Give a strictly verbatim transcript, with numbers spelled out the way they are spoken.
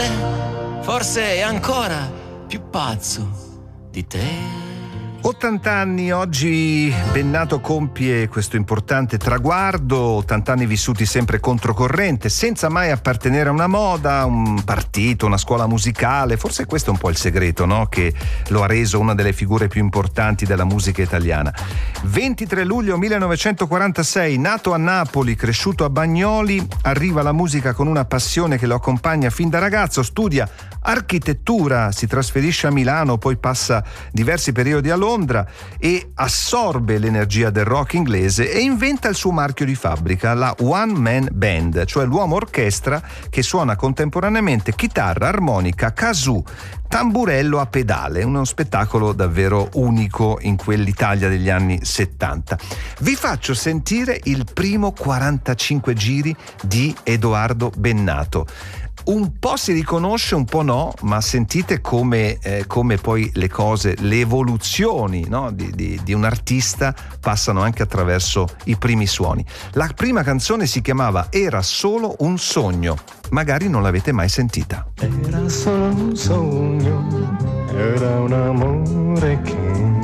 forse è ancora più pazzo di te. ottanta anni, oggi Bennato compie questo importante traguardo, ottanta anni vissuti sempre controcorrente, senza mai appartenere a una moda, un partito, una scuola musicale. Forse questo è un po' il segreto, no? Che lo ha reso una delle figure più importanti della musica italiana. ventitré luglio millenovecentoquarantasei, nato a Napoli, cresciuto a Bagnoli, arriva alla musica con una passione che lo accompagna fin da ragazzo, studia architettura, si trasferisce a Milano, poi passa diversi periodi a Londra e assorbe l'energia del rock inglese e inventa il suo marchio di fabbrica, la One Man Band, cioè l'uomo orchestra che suona contemporaneamente chitarra, armonica, kazoo, tamburello a pedale, uno spettacolo davvero unico in quell'Italia degli anni settanta. Vi faccio sentire il primo quarantacinque giri di Edoardo Bennato. Un po' si riconosce, un po' no, ma sentite come, eh, come poi le cose, le evoluzioni, no, di, di, di un artista passano anche attraverso i primi suoni. La prima canzone si chiamava Era solo un sogno, magari non l'avete mai sentita. Era solo un sogno, era un amore che